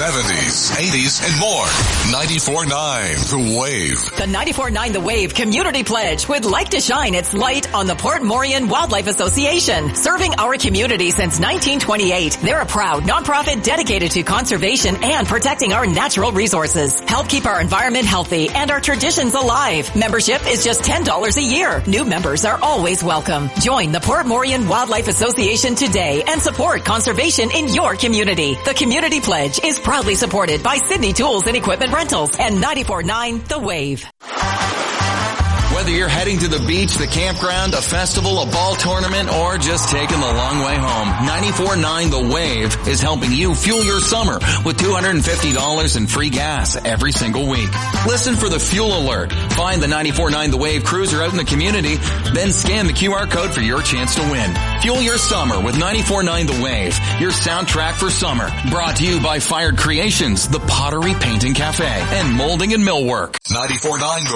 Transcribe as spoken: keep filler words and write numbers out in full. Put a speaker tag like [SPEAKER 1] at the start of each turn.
[SPEAKER 1] seventies, eighties, and more. ninety-four point nine The Wave.
[SPEAKER 2] The ninety-four point nine The Wave Community Pledge would like to shine its light on the Port Morion Wildlife Association. Serving our community since nineteen twenty-eight, they're a proud nonprofit dedicated to conservation and protecting our natural resources. Help keep our environment healthy and our traditions alive. Membership is just ten dollars a year. New members are always welcome. Join the Port Morion Wildlife Association today and support conservation in your community. The Community Pledge is proudly supported by Sydney Tools and Equipment Rentals and ninety-four point nine The Wave.
[SPEAKER 3] Whether you're heading to the beach, the campground, a festival, a ball tournament, or just taking the long way home, ninety-four point nine The Wave is helping you fuel your summer with two hundred fifty dollars in free gas every single week. Listen for the fuel alert. Find the ninety-four point nine The Wave cruiser out in the community, then scan the Q R code for your chance to win. Fuel your summer with ninety-four point nine The Wave, your soundtrack for summer. Brought to you by Fired Creations, the Pottery Painting Cafe, and Molding and Millwork.
[SPEAKER 1] ninety-four point nine